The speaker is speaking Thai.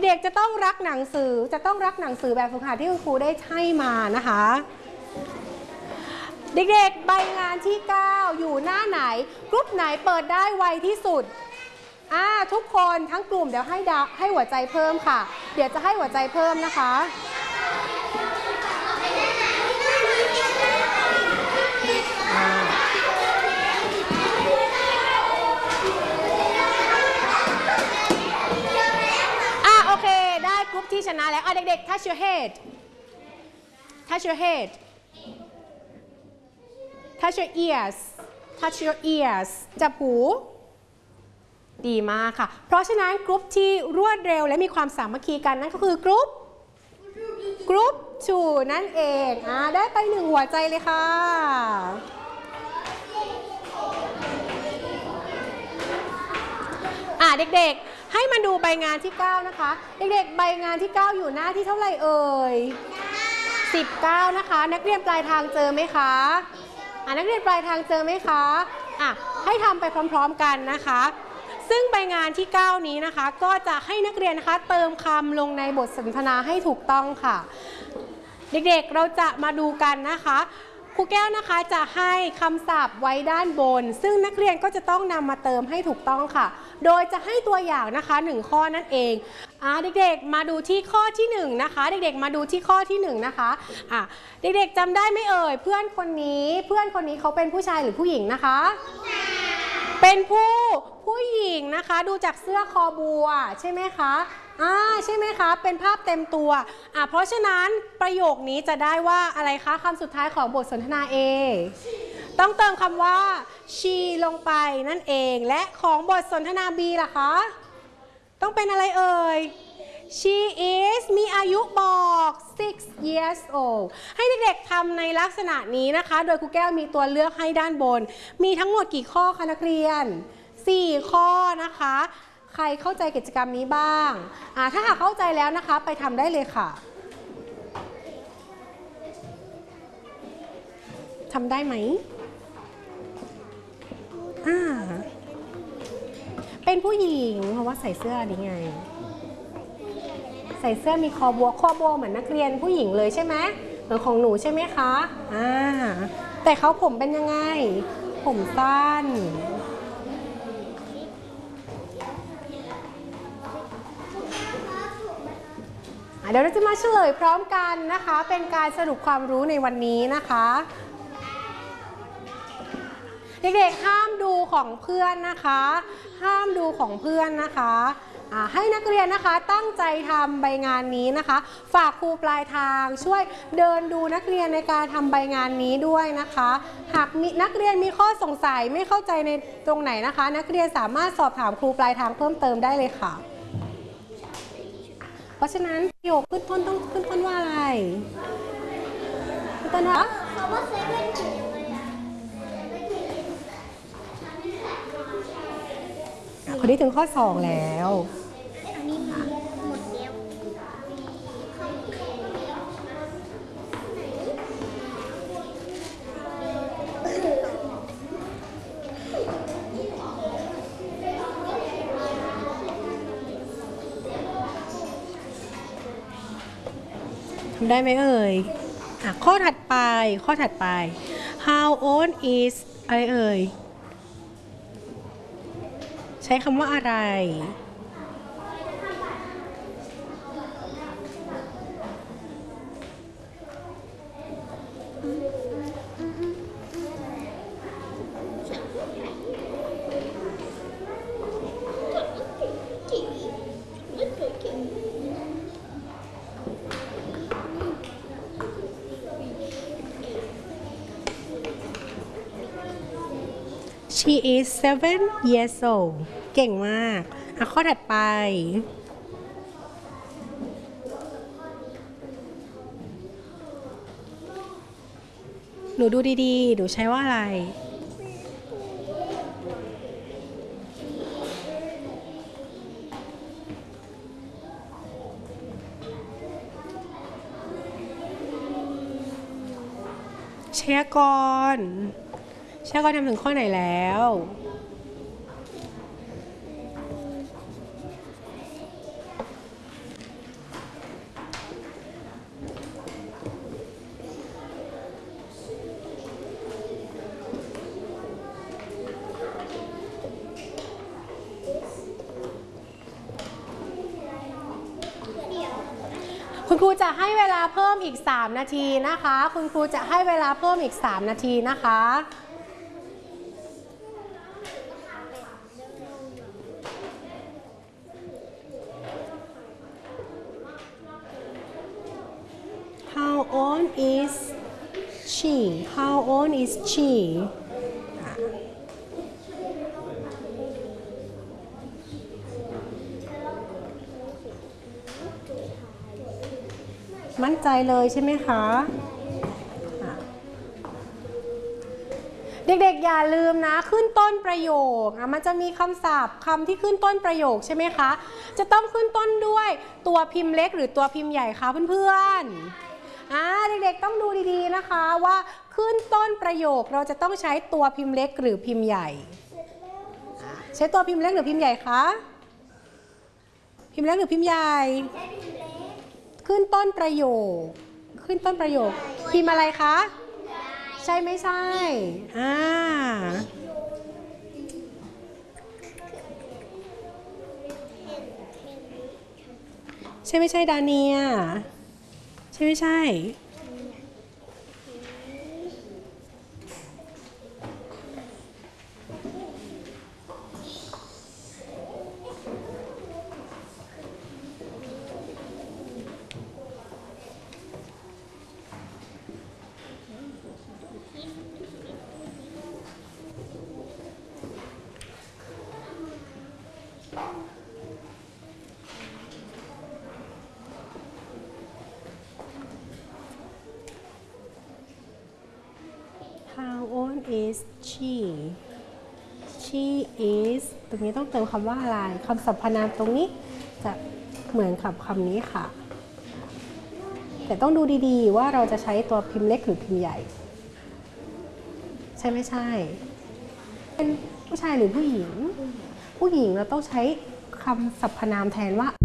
เด็กๆจะต้องรักหนังสือแบบฝึกหัดที่คุณครูได้ให้มานะคะเด็กๆใบงานที่9อยู่หน้าไหนกรุ๊ปไหนเปิดได้ไวที่สุดทุกคนทั้งกลุ่มเดี๋ยวให้หัวใจเพิ่มค่ะเดี๋ยวจะให้หัวใจเพิ่มนะคะโอเคได้กรุ๊ปที่ชนะแล้วเด็กๆ touch your head touch your head touch your ears touch your ears จับหูดีมากค่ะเพราะฉะนั้นกรุ๊ปที่รวดเร็วและมีความสามัคคีกันนั่นก็คือกรุ๊ป2นั่นเองได้ไป1หัวใจเลยค่ะเด็กๆให้มาดูใบงานที่9นะคะเด็กๆใบงานที่9อยู่หน้าที่เท่าไหร่เอ่ย19นะคะนักเรียนปลายทางเจอไหมคะนักเรียนปลายทางเจอไหมคะให้ทำไปพร้อมๆกันนะคะซึ่งใบงานที่9นี้นะคะก็จะให้นักเรียนนะคะเติมคำลงในบทสนทนาให้ถูกต้องค่ะเด็กๆเราจะมาดูกันนะคะครูแก้วนะคะจะให้คำศัพท์ไว้ด้านบนซึ่งนักเรียนก็จะต้องนำมาเติมให้ถูกต้องค่ะโดยจะให้ตัวอย่างนะคะ1ข้อนั่นเองเด็กๆมาดูที่ข้อที่1นะคะเด็กๆมาดูที่ข้อที่1นะคะเด็กๆจำได้ไหมเอ่ยเพื่อนคนนี้เขาเป็นผู้ชายหรือผู้หญิงนะคะเป็นผู้หญิงนะคะดูจากเสื้อคอบัวใช่ไหมคะใช่ไหมคะเป็นภาพเต็มตัวเพราะฉะนั้นประโยคนี้จะได้ว่าอะไรคะคำสุดท้ายของบทสนทนา A ต้องเติมคำว่า she ลงไปนั่นเองและของบทสนทนา B ล่ะคะต้องเป็นอะไรเอ่ย she is มีอายุบอก6 years old ให้เด็กๆทำในลักษณะนี้นะคะโดยครูแก้วมีตัวเลือกให้ด้านบนมีทั้งหมดกี่ข้อคะนักเรียน4ข้อนะคะใครเข้าใจกิจกรรมนี้บ้างถ้าหากเข้าใจแล้วนะคะไปทำได้เลยค่ะทำได้ไหมเป็นผู้หญิงเพราะว่าใส่เสื้อนี้ไงใส่เสื้อมีคอบัวเหมือนนักเรียนผู้หญิงเลยใช่ไหมเหมือนของหนูใช่ไหมคะแต่เขาผมเป็นยังไงผมสั้นเดี๋ยวเราจะมาเฉลยพร้อมกันนะคะเป็นการสรุปความรู้ในวันนี้นะคะเด็กๆห้ามดูของเพื่อนนะคะห้ามดูของเพื่อนนะคะให้นักเรียนนะคะตั้งใจทำใบงานนี้นะคะฝากครูปลายทางช่วยเดินดูนักเรียนในการทำใบงานนี้ด้วยนะคะหากมีนักเรียนมีข้อสงสัยไม่เข้าใจในตรงไหนนะคะนักเรียนสามารถสอบถามครูปลายทางเพิ่มเติมได้เลยค่ะเพราะฉะนั้นประโยคขึ้นต้นต้องขึ้นต้นว่าอะไรขึ้นต้นว่าคนนี้ถึงข้อ2แล้วทำได้ไหมเอ่ยข้อถัดไป how old is อะไรเอ่ยใช้คำว่าอะไร She is 7 years old เก่งมากข้อถัดไปหนูดูดีๆหนูใช้ว่าอะไรชยากรทำถึงข้อไหนแล้วคุณครูจะให้เวลาเพิ่มอีก3นาทีนะคะคุณครูจะให้เวลาเพิ่มอีก3นาทีนะคะ How old is she? How old is she? มั่นใจเลยใช่ไหมคะเด็กๆอย่าลืมนะขึ้นต้นประโยคมันจะมีคำศัพท์คำที่ขึ้นต้นประโยคใช่ไหมคะจะต้องขึ้นต้นด้วยตัวพิมพ์เล็กหรือตัวพิมพ์ใหญ่คะเพื่อนๆเด็กๆต้องดูดีๆนะคะว่าขึ้นต้นประโยคเราจะต้องใช้ตัวพิมพ์เล็กหรือพิมพ์ใหญ่ใช้ตัวพิมพ์เล็กหรือพิมพ์ใหญ่คะพิมพ์เล็กหรือพิมพ์ใหญ่ขึ้นต้นประโยคขึ้นต้นประโยคพิมพ์อะไรคะใช่ไม่ใช่ใช่ไม่ใช่ดาเนียใช่ไม่ใช่How old is she? She is ตรงนี้ต้องเติมคำว่าอะไรคำสรรพนามตรงนี้จะเหมือนกับคำนี้ค่ะแต่ต้องดูดีๆว่าเราจะใช้ตัวพิมพ์เล็กหรือพิมพ์ใหญ่ใช่ไม่ใช่เป็นผู้ชายหรือผู้หญิงผู้หญิงเราต้องใช้คำสรรพนามแทนว่า